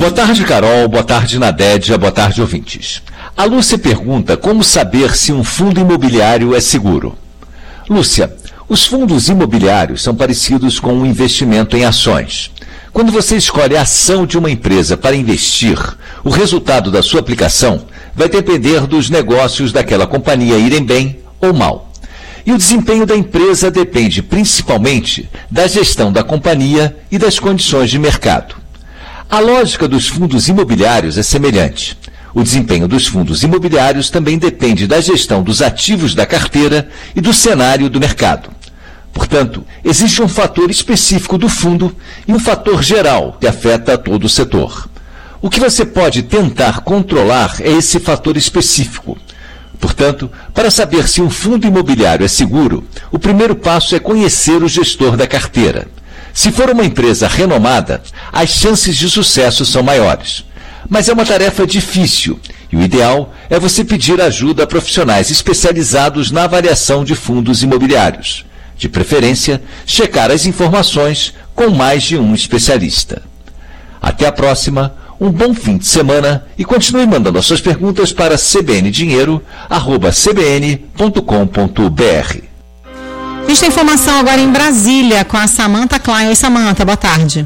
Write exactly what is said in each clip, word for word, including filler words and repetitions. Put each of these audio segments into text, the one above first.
Boa tarde, Carol. Boa tarde, Nadédia. Boa tarde, ouvintes. A Lúcia pergunta como saber se um fundo imobiliário é seguro. Lúcia, os fundos imobiliários são parecidos com um investimento em ações. Quando você escolhe a ação de uma empresa para investir, o resultado da sua aplicação vai depender dos negócios daquela companhia irem bem ou mal. E o desempenho da empresa depende principalmente da gestão da companhia e das condições de mercado. A lógica dos fundos imobiliários é semelhante. O desempenho dos fundos imobiliários também depende da gestão dos ativos da carteira e do cenário do mercado. Portanto, existe um fator específico do fundo e um fator geral que afeta todo o setor. O que você pode tentar controlar é esse fator específico. Portanto, para saber se um fundo imobiliário é seguro, o primeiro passo é conhecer o gestor da carteira. Se for uma empresa renomada, as chances de sucesso são maiores. Mas é uma tarefa difícil e o ideal é você pedir ajuda a profissionais especializados na avaliação de fundos imobiliários. De preferência, checar as informações com mais de um especialista. Até a próxima, um bom fim de semana e continue mandando as suas perguntas para c b n dinheiro arroba c b n ponto com ponto b r. A gente tem informação agora em Brasília com a Samantha Klein. Oi, Samantha, boa tarde.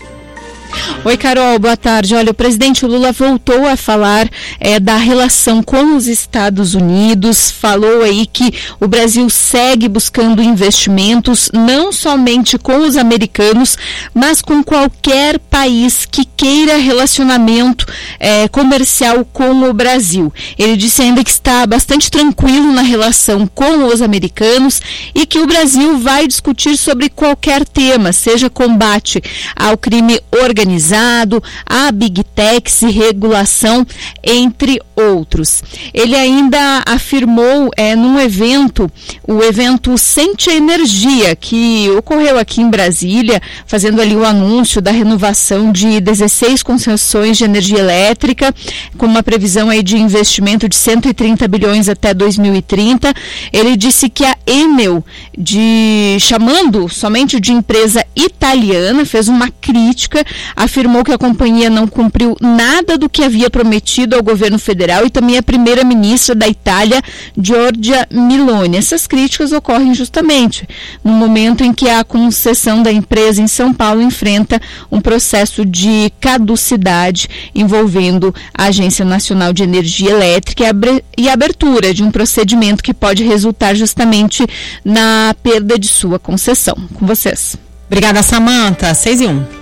Oi, Carol, boa tarde. Olha, o presidente Lula voltou a falar é, da relação com os Estados Unidos, falou aí que o Brasil segue buscando investimentos, não somente com os americanos, mas com qualquer país que queira relacionamento é, comercial com o Brasil. Ele disse ainda que está bastante tranquilo na relação com os americanos e que o Brasil vai discutir sobre qualquer tema, seja combate ao crime organizado, organizado, a Big Techs e regulação, entre outros. Ele ainda afirmou é, num evento, o evento Sente a Energia, que ocorreu aqui em Brasília, fazendo ali o anúncio da renovação de dezesseis concessões de energia elétrica, com uma previsão aí de investimento de cento e trinta bilhões até dois mil e trinta. Ele disse que a Enel, de, chamando somente de empresa italiana, fez uma crítica, afirmou que a companhia não cumpriu nada do que havia prometido ao governo federal e também a primeira-ministra da Itália, Giorgia Meloni. Essas críticas ocorrem justamente no momento em que a concessão da empresa em São Paulo enfrenta um processo de caducidade envolvendo a Agência Nacional de Energia Elétrica e a abertura de um procedimento que pode resultar justamente na perda de sua concessão. Com vocês. Obrigada, Samantha. seis e um.